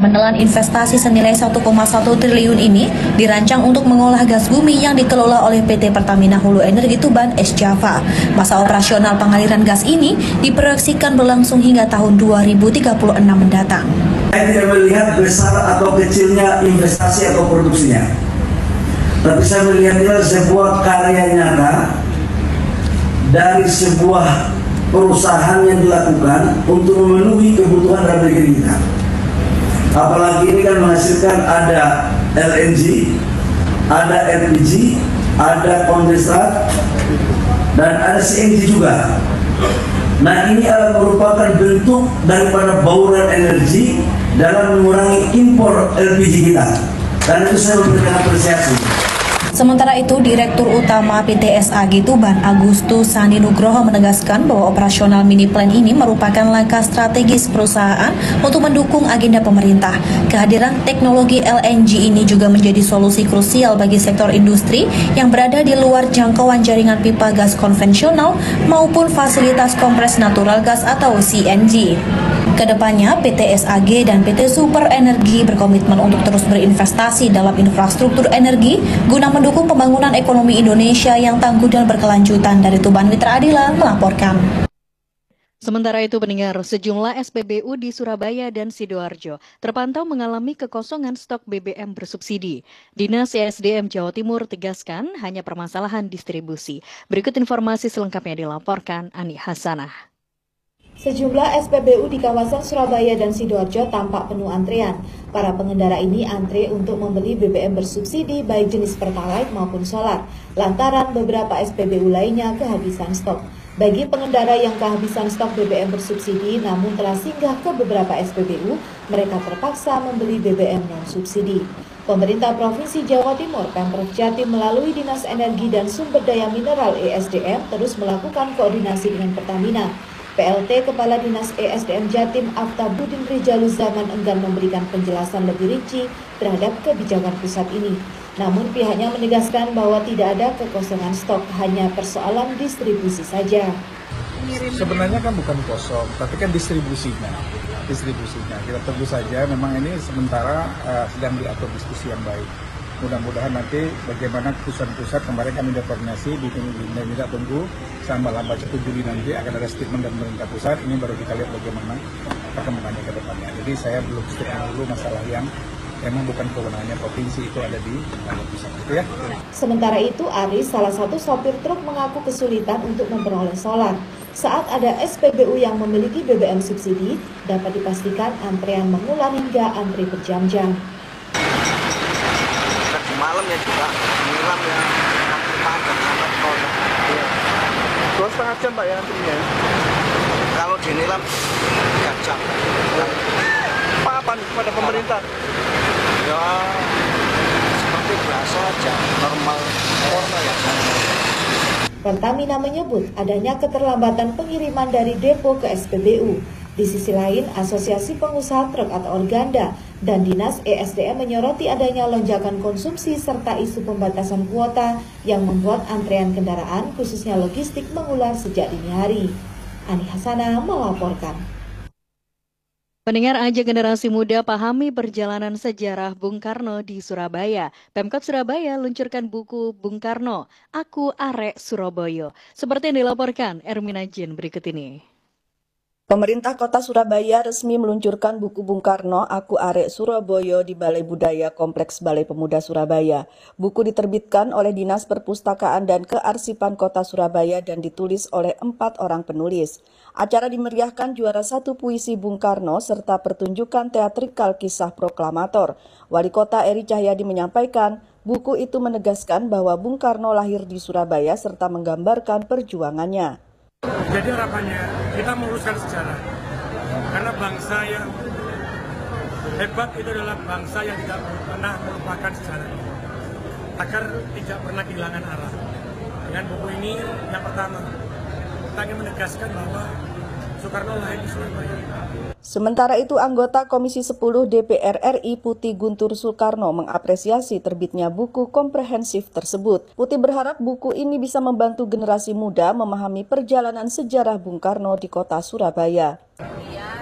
menelan investasi senilai 1,1 triliun ini dirancang untuk mengolah gas bumi yang dikelola oleh PT Pertamina Hulu Energi Tuban Es Java. Masa operasional pengaliran gas ini diproyeksikan berlangsung hingga tahun 2036 mendatang. Saya tidak melihat besar atau kecilnya investasi atau produksinya, tapi saya melihatnya sebuah karya nyata dari sebuah perusahaan yang dilakukan untuk memenuhi kebutuhan dalam negeri kita. Apalagi ini kan menghasilkan ada LNG, ada LPG, ada kondensat, dan ada CNG juga. Nah, ini adalah merupakan bentuk daripada bauran energi dalam mengurangi impor LPG kita. Dan itu saya memberikan apresiasi. Sementara itu, Direktur Utama PT SAG Tuban, Agustus Sandi Nugroho menegaskan bahwa operasional mini plant ini merupakan langkah strategis perusahaan untuk mendukung agenda pemerintah. Kehadiran teknologi LNG ini juga menjadi solusi krusial bagi sektor industri yang berada di luar jangkauan jaringan pipa gas konvensional maupun fasilitas kompres natural gas atau CNG. Kedepannya, PT SAG dan PT Super Energi berkomitmen untuk terus berinvestasi dalam infrastruktur energi guna mendukung pembangunan ekonomi Indonesia yang tangguh dan berkelanjutan. Dari Tuban, Mitra Adila melaporkan. Sementara itu, pendengar, sejumlah SPBU di Surabaya dan Sidoarjo terpantau mengalami kekosongan stok BBM bersubsidi. Dinas ESDM Jawa Timur tegaskan hanya permasalahan distribusi. Berikut informasi selengkapnya dilaporkan Ani Hasanah. Sejumlah SPBU di kawasan Surabaya dan Sidoarjo tampak penuh antrean. Para pengendara ini antre untuk membeli BBM bersubsidi baik jenis Pertalite maupun solar, lantaran beberapa SPBU lainnya kehabisan stok. Bagi pengendara yang kehabisan stok BBM bersubsidi namun telah singgah ke beberapa SPBU, mereka terpaksa membeli BBM non-subsidi. Pemerintah Provinsi Jawa Timur, Pemprov Jatim melalui Dinas Energi dan Sumber Daya Mineral ESDM terus melakukan koordinasi dengan Pertamina. PLT Kepala Dinas ESDM Jatim Aftabudin Rijaluzaman enggan memberikan penjelasan lebih rinci terhadap kebijakan pusat ini. Namun pihaknya menegaskan bahwa tidak ada kekosongan stok, hanya persoalan distribusi saja. Sebenarnya kan bukan kosong, tapi kan distribusinya. Kita tunggu saja, memang ini sementara sedang diatur diskusi yang baik. Mudah-mudahan nanti bagaimana pusat-pusat, kemarin kami ada koordinasi di kita tunggu sama lambat 1 Juli nanti akan ada statement dari pemerintah pusat. Ini baru kita lihat bagaimana perkembangannya ke depannya. Jadi saya belum statement dulu masalah yang memang bukan kewenangannya provinsi, itu ada di pusat itu ya. Sementara itu, Aris, salah satu sopir truk, mengaku kesulitan untuk memperoleh solar. Saat ada SPBU yang memiliki BBM subsidi, dapat dipastikan antrean mengular hingga antri berjam-jam. Malamnya juga nyiram ya, panjang sangat tol. 2,5 jam Pak ya antrinya? Kalau diniram 3 jam. Apa kepada pemerintah? Ya seperti biasa aja, normal ya. Pertamina menyebut adanya keterlambatan pengiriman dari depo ke SPBU. Di sisi lain, Asosiasi Pengusaha Truk atau Organda dan Dinas ESDM menyoroti adanya lonjakan konsumsi serta isu pembatasan kuota yang membuat antrean kendaraan khususnya logistik mengular sejak dini hari. Ani Hasanah melaporkan. Pendengar, ajak generasi muda pahami perjalanan sejarah Bung Karno di Surabaya. Pemkab Surabaya luncurkan buku Bung Karno, Aku Arek Surabaya. Seperti yang dilaporkan Ermina Jin berikut ini. Pemerintah Kota Surabaya resmi meluncurkan buku Bung Karno, Aku Arek Surabaya di Balai Budaya Kompleks Balai Pemuda Surabaya. Buku diterbitkan oleh Dinas Perpustakaan dan Kearsipan Kota Surabaya dan ditulis oleh 4 orang penulis. Acara dimeriahkan juara 1 puisi Bung Karno serta pertunjukan teatrikal kisah proklamator. Wali Kota Eri Cahyadi menyampaikan, buku itu menegaskan bahwa Bung Karno lahir di Surabaya serta menggambarkan perjuangannya. Jadi harapannya kita meluruskan sejarah, karena bangsa yang hebat itu adalah bangsa yang tidak pernah melupakan sejarah, agar tidak pernah kehilangan arah. Dengan buku ini, yang pertama, kita ingin menegaskan bahwa Soekarno lahir di Surabaya. Sementara itu, anggota Komisi 10 DPR RI Putih Guntur Soekarno mengapresiasi terbitnya buku komprehensif tersebut. Putih berharap buku ini bisa membantu generasi muda memahami perjalanan sejarah Bung Karno di kota Surabaya. Ya,